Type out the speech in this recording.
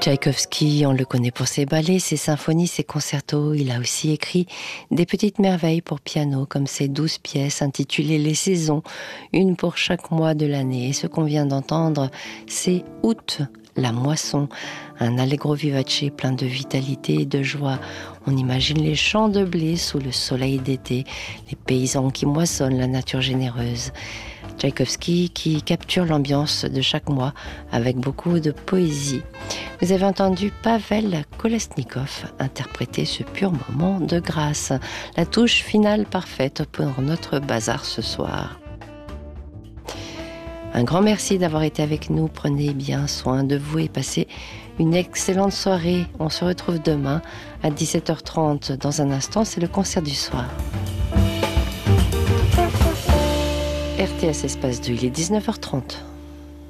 Tchaïkovski, on le connaît pour ses ballets, ses symphonies, ses concertos. Il a aussi écrit des petites merveilles pour piano, comme ces 12 pièces intitulées Les Saisons, une pour chaque mois de l'année. Et ce qu'on vient d'entendre, c'est Août, la moisson, un allegro vivace plein de vitalité et de joie. On imagine les champs de blé sous le soleil d'été, les paysans qui moissonnent, la nature généreuse. Tchaïkovski qui capture l'ambiance de chaque mois avec beaucoup de poésie. Vous avez entendu Pavel Kolesnikov interpréter ce pur moment de grâce, la touche finale parfaite pour notre bazar ce soir. Un grand merci d'avoir été avec nous. Prenez bien soin de vous et passez une excellente soirée. On se retrouve demain à 17h30. Dans un instant, c'est le concert du soir. RTS Espace 2, il est 19h30.